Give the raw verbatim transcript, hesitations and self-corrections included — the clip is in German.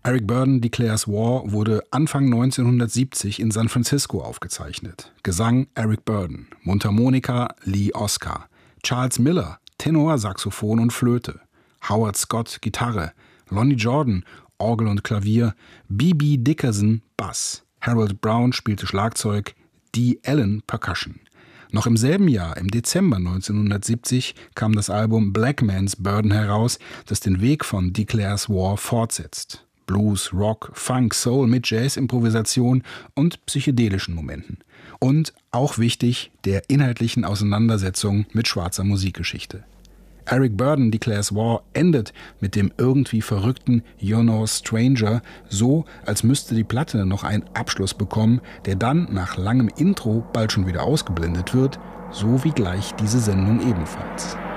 Eric Burdon Declares War wurde Anfang neunzehnhundertsiebzig in San Francisco aufgezeichnet. Gesang Eric Burdon, Mundharmonika Lee Oskar, Charles Miller Tenor, Saxophon und Flöte, Howard Scott Gitarre, Lonnie Jordan Orgel und Klavier, B B Dickerson Bass, Harold Brown spielte Schlagzeug, Dee Allen Percussion. Noch im selben Jahr, im Dezember neunzehnhundertsiebzig, kam das Album Black Man's Burden heraus, das den Weg von Declares War fortsetzt. Blues, Rock, Funk, Soul mit Jazz-Improvisation und psychedelischen Momenten. Und, auch wichtig, der inhaltlichen Auseinandersetzung mit schwarzer Musikgeschichte. Eric Burdon Declares War endet mit dem irgendwie verrückten You're No Stranger, so als müsste die Platte noch einen Abschluss bekommen, der dann nach langem Intro bald schon wieder ausgeblendet wird, so wie gleich diese Sendung ebenfalls.